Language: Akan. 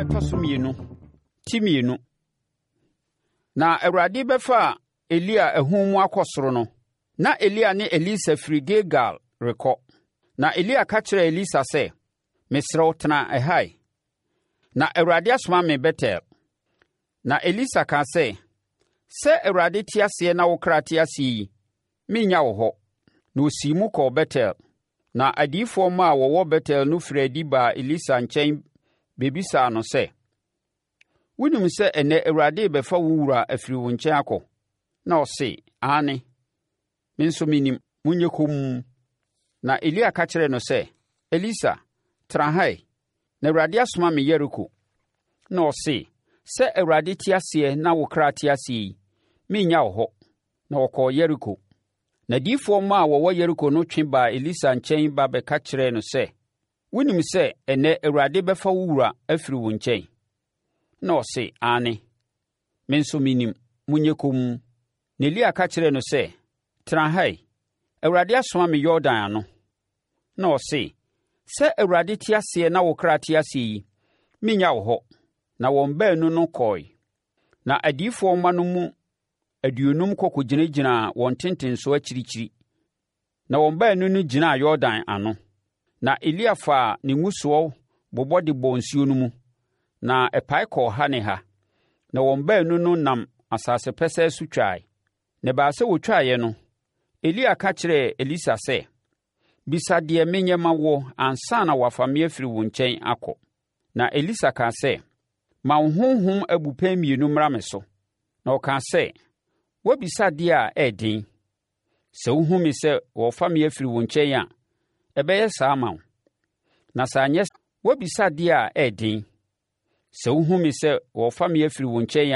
ɛtɔ so mmienu, ti mmienu. Na Awurade bɛfa Elia ahum mu akɔ soro no, na Elia ne Elisa firi Gilgal rekɔ. Na Elia ka kyerɛɛ Elisa sɛ, “Mesrɛ wo tena ɛhae, na Awurade asoma me Betel.” Na Elisa kaa sɛ, “Sɛ Awurade te aseɛ na wo kra te ase yi, mennya wo hɔ.” Na osii mu kɔɔ Betel. Na adiyifoɔ mmaa a wɔwɔ Betel no firi adi baa Elisa nkyɛn bɛbisaa no sɛ, “Wonim sɛ ɛnnɛ Awurade bɛfa wo wura afiri wo nkyɛn akɔ?” Na ɔse, “Aane, me nso menim, monyɛ komm.” Na Elia ka kyerɛɛ no sɛ, “Elisa, tena ha, na Awurade asoma me Yeriko.” Na ɔse, “Sɛ Awurade te aseɛ na wo kra te ase yi, mennya wo hɔ.” Na wɔkɔɔ Yeriko. Na adiyifoɔ mmaa a wɔwɔ Yeriko no twe baa Elisa nkyɛn ba bɛka kyerɛɛ no sɛ, “Wonim sɛ ɛnnɛ Awurade bɛfa wo wura afiri wo nkyɛn?” Na ɔse, “Aane, me nso menim, monyɛ komm.” Na Elia ka kyerɛɛ no sɛ, “Tena ha, Awurade asoma me Yordan ano.” Na ɔse, “Sɛ Awurade te aseɛ na wo kra te ase yi, mennya wo hɔ.” Na wɔn baanu no kɔe. Na adiyifoɔ mma no mu 50 kɔkɔgyinagyinaa wɔn ntentensoɔ akyirikyiri. Na wɔn baanu no gyinaa Yordan ano. Na Elia faa ne ngusoɔ bobɔ de bɔɔ nsuo no mu, na ɛpae kɔɔ ha ne ha. Na wɔn baanu no nam asase pɛsɛɛ so twae. Na ɛbaa sɛ wɔtwaeɛ no, Elia ka kyerɛɛ Elisa sɛ, “Bisa deɛ menyɛ ma wo ansa na wafa me afiri wo nkyɛn akɔ.” Na Elisa kaa sɛ, “Ma wo honhom abu pɛn mmienu mmra me so.” Na ɔkaa sɛ, “Woabisa deɛ a ɛyɛ den. Sɛ wohu me sɛ wɔfa me afiri wo nkyɛn a, ɛbɛyɛ saa ma wo. Na sɛ anyɛ, woabisa deɛ a ɛyɛ den. Sɛ wohu me sɛ wɔfa me afiri wo nkyɛn